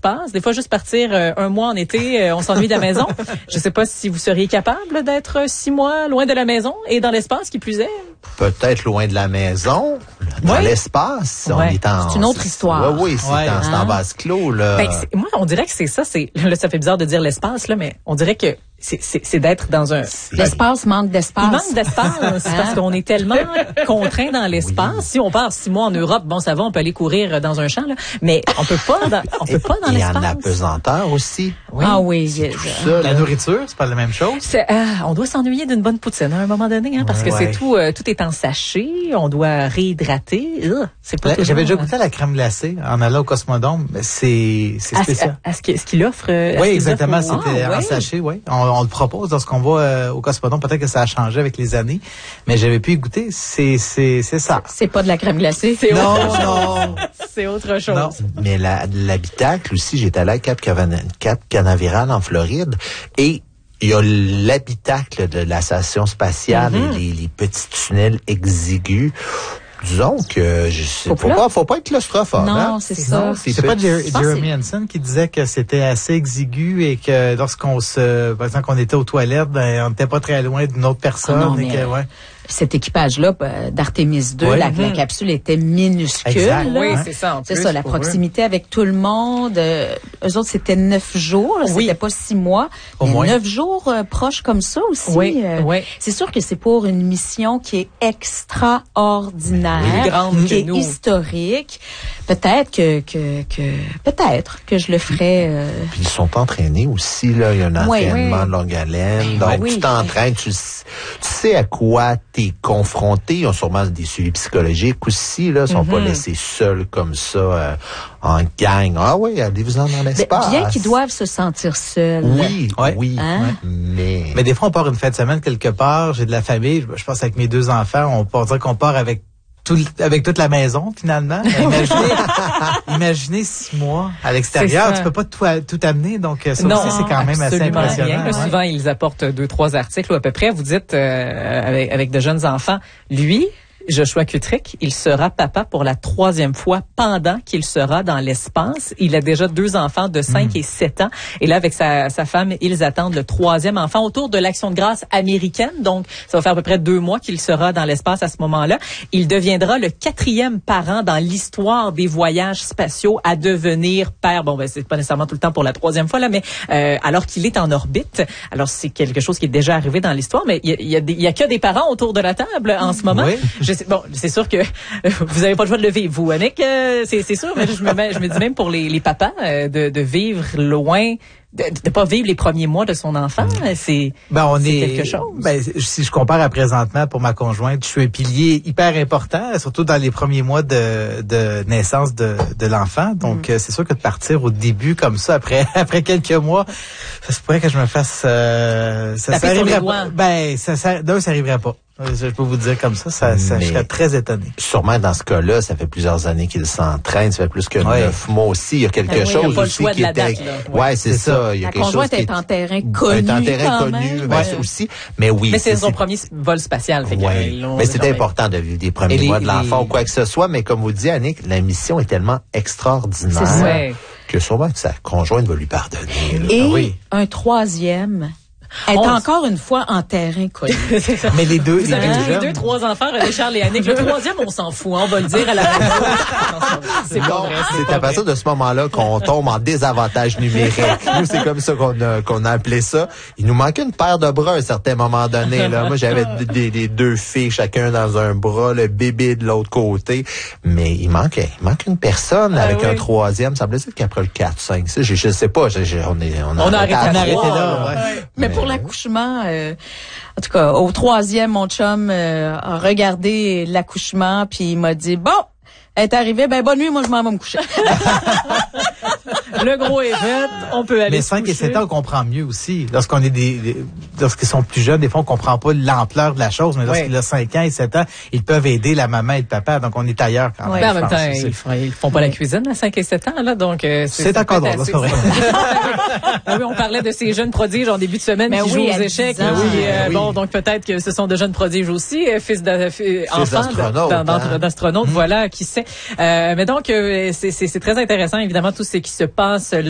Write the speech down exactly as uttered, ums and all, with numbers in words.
l'espace. Des fois, juste partir euh, un mois en été, euh, on s'ennuie de la maison. Je sais pas si vous seriez capable d'être six mois loin de la maison et dans l'espace, qui plus est. Peut-être loin de la maison, dans oui. l'espace. Ouais. On est en, c'est une autre histoire. Oui, oui, c'est ouais. en, c'est en Hein? vase clos, là. Ben, c'est- moi, on dirait que c'est ça. C'est là, ça fait bizarre de dire l'espace, là, mais on dirait que c'est, c'est, c'est d'être dans un. L'espace manque d'espace. Il manque d'espace parce qu'on est tellement contraint dans l'espace. Si on part six mois en Europe, bon, ça va, on peut aller courir dans un champ, là, mais on peut pas, dans, on peut pas dans Et l'espace. en apesanteur aussi. Oui. Ah oui. C'est je- tout je- ça, La là. nourriture, c'est pas la même chose. C'est, ah, on doit s'ennuyer d'une bonne poutine à un moment donné, hein, parce que Ouais. c'est tout, euh, tout est en sachet. On doit réhydrater. Ugh, c'est pas Là, toujours, J'avais déjà euh, goûté à la crème glacée en allant au Cosmodome. mais C'est c'est à, ce- spécial. à, à ce qu'il ce qu'il offre. euh, à ce Oui, qu'ils exactement. offrent au- C'était Ah, en ouais. sachet, oui. On, on le propose lorsqu'on va euh, au Cosmodome. Peut-être que ça a changé avec les années, mais j'avais pu y goûter. C'est c'est c'est ça. C'est pas de la crème glacée. C'est Non, autre chose. non. C'est autre chose. Non. Mais la- l'habitacle aussi, j'étais allé à Cap, Cavana- Cap Canaveral en Floride et il y a l'habitacle de la station spatiale Mm-hmm. et les, les petits tunnels exigus. Disons que je sais, Faut faut pas- pas, faut pas être claustrophobe. Non, hein? c'est ça. Non, C'est pas petit. Jer- Je pense Jeremy que Hansen qui disait que c'était assez exigu et que lorsqu'on se, par exemple, qu'on était aux toilettes, ben, on n'était pas très loin d'une autre personne. Ah non, et mais, que, ouais. Cet équipage-là euh, d'Artemis deux, Ouais. la, la Mhm. capsule était minuscule. Exact. là. Oui, Hein? c'est ça. En C'est plus, ça, la pour eux. proximité avec tout le monde. Euh, eux autres, c'était neuf jours. là, Oui. C'était pas six mois. Au mais moins. neuf jours euh, proches comme ça aussi. Oui, euh, oui. C'est sûr que c'est pour une mission qui est extraordinaire, Plus grande qui que est nous. historique. Peut-être que, que, que peut-être que je le ferais. euh, Puis ils sont entraînés aussi, là. Il y a un Oui, entraînement oui. de longue haleine. Donc, Oui. tu t'entraînes, tu, s- tu sais à quoi t'es confronté. Ils ont sûrement des suivis psychologiques aussi, là. Ils sont pas laissés seuls comme ça, euh, en gang. Ah oui, allez-vous-en dans ben, l'espace. bien qu'ils doivent se sentir seuls. Oui, Ouais. oui. Hein? Mais, Mais des fois, on part une fin de semaine quelque part. J'ai de la famille. Je pense avec mes deux enfants, on peut dire qu'on part avec tout, le- avec toute la maison finalement. Mais Imaginez, imaginez six mois à l'extérieur. C'est ça. Tu peux pas tout, tout amener. Donc ça Non, aussi, c'est quand même assez absolument impressionnant. rien. Là, ouais. souvent, ils apportent deux, trois articles ou à peu près. Vous dites, euh, avec, avec de jeunes enfants, lui, Joshua Kutrick, il sera papa pour la troisième fois pendant qu'il sera dans l'espace. Il a déjà deux enfants de cinq et sept ans. Et là, avec sa, sa femme, ils attendent le troisième enfant autour de l'Action de grâce américaine. Donc, ça va faire à peu près deux mois qu'il sera dans l'espace à ce moment-là. Il deviendra le quatrième parent dans l'histoire des voyages spatiaux à devenir père. Bon, ben, c'est pas nécessairement tout le temps pour la troisième fois, là, mais euh, alors qu'il est en orbite. Alors, c'est quelque chose qui est déjà arrivé dans l'histoire, mais il y a, il y a, des- il y a que des parents autour de la table en ce moment. Oui. Je sais, bon, c'est sûr que euh, vous n'avez pas le choix de le vivre, vous, Annick, euh, c'est, c'est sûr, mais je me, mets- je me dis même pour les, les papas, euh, de, de vivre loin, de ne pas vivre les premiers mois de son enfant, euh, c'est, Ben, on c'est est, quelque chose. Ben, si je compare à présentement pour ma conjointe, je suis un pilier hyper important, surtout dans les premiers mois de, de naissance de, de l'enfant. Donc, euh, c'est sûr que de partir au début comme ça, après après quelques mois, ça se pourrait que je me fasse... Euh, ça, Taper ça sur les arriverait doigts. pas. Ben, ça, ça, d'un, ça arriverait pas. Je peux vous dire comme ça, ça, ça Mais- je serais très étonné. sûrement dans ce cas-là, ça fait plusieurs années qu'il s'entraîne, ça fait plus que Ouais. neuf mois aussi. Il y a quelque Ah oui, il y a chose pas le aussi choix de qui la est... date, là. Ouais, Ouais, c'est c'est ça. Il y a La quelque chose conjointe qui est en terrain connu. est en terrain quand connu, même. ben, Ouais. ça aussi. Mais oui. mais c'est son c'est- premier vol spatial. Fait que, Ouais. euh, ils l'ont Mais déjà c'est important de vivre des premiers Et les- mois de l'enfant les- ou quoi que ce soit. Mais comme vous dit, Annick, la mission est tellement extraordinaire C'est ça. Ouais. que sûrement que sa conjointe va lui pardonner. là. Et Ah oui. un troisième est On- encore une fois en terrain connu. C'est ça. Mais les deux, Vous les avez deux tous les jeunes, deux, trois enfants, René Charles et Annick. Le troisième, on s'en fout, on va le dire à la radio. C'est pas Non, vrai. c'est pas à vrai. partir de ce moment-là qu'on tombe en désavantage numérique. Nous, c'est comme ça qu'on a, qu'on a appelé ça. Il nous manquait une paire de bras à un certain moment donné. Là. Moi, j'avais des, des- des deux filles, chacun dans un bras, le bébé de l'autre côté. Mais il manquait, il manque une personne Ah avec oui. un troisième. Ça me semble qu'après le quatre, cinq, six, je, je sais pas. Je, je- on, est, on, On a arrêté à à on a arrêté trois, là, ouais. Mais pour l'accouchement, euh, en tout cas, au troisième, mon chum euh, a regardé l'accouchement puis il m'a dit, bon, elle est arrivée, ben bonne nuit, moi je m'en vais me coucher. Le gros est fait, on peut aller mais se cinq et coucher. sept ans, on comprend mieux aussi. Lorsqu'on est des, des- lorsqu'ils sont plus jeunes, des fois, on comprend pas l'ampleur de la chose, mais lorsqu'il Ouais. a cinq ans et sept ans, ils peuvent aider la maman et le papa. Donc, on est ailleurs quand même. Ouais. Ben, en je même pense temps, aussi. ils, font, ils font pas la cuisine à cinq et sept ans, là, donc euh, C'est encore peut-être drôle, c'est vrai. Ah oui, on parlait de ces jeunes prodiges en début de semaine Mais qui oui, jouent à aux échecs. dix ans. Oui, euh, Oui. bon, donc peut-être que ce sont de jeunes prodiges aussi, euh, fils de fi- enfants d'astronautes, d'un- d'un- hein. d'astronautes, voilà, qui sait. Euh, mais donc, euh, c'est c'est- c'est très intéressant, évidemment, tout ce qui se passe